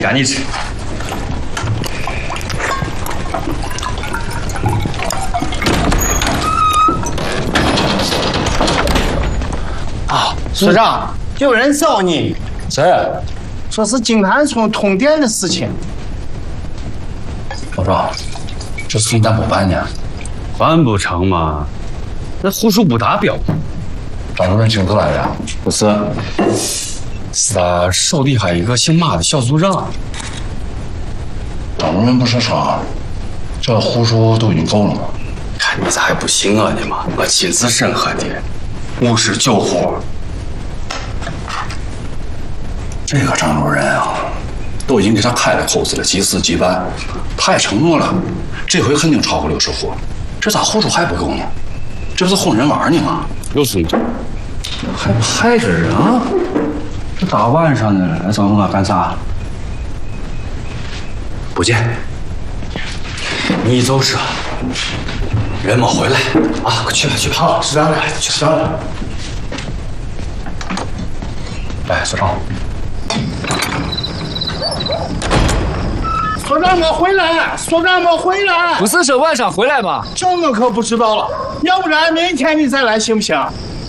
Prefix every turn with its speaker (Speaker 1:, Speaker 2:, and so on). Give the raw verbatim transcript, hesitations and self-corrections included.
Speaker 1: 赶紧吃。
Speaker 2: 啊，所长，有人找你。
Speaker 1: 谁？
Speaker 2: 说是金盘村通电的事情。
Speaker 1: 我说，这事情咋不办呢？
Speaker 3: 办不成嘛？那户数不达标。
Speaker 1: 张主任亲自来的？
Speaker 3: 不是，是他手底下一个姓马的小组长。
Speaker 1: 张主任不是说，这户数都已经够了吗？
Speaker 3: 看你咋还不信我呢嘛？我亲自审核的，五十九户。
Speaker 1: 这个张主任啊，都已经给他开了口子了，即事即办，他也承诺了，这回肯定超过六十户，这咋户数还不够呢？这不是哄人玩呢吗？
Speaker 3: 又是你，
Speaker 1: 还不害着人啊？这大晚上的来找我干啥？
Speaker 3: 不见，你就是人没回来啊！快去吧，去吧。
Speaker 2: 好，知道了，知道了。
Speaker 1: 来，所长。
Speaker 2: 所长没回来，所长没回来。
Speaker 4: 不是说晚上回来吗？
Speaker 2: 这我可不知道了，要不然明天你再来行不行？